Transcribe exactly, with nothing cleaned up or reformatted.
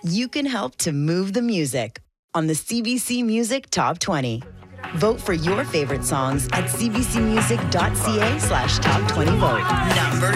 you can help to move the music on the C B C Music Top twenty. Vote for your favorite songs at cbcmusic.ca slash top 20 vote. Number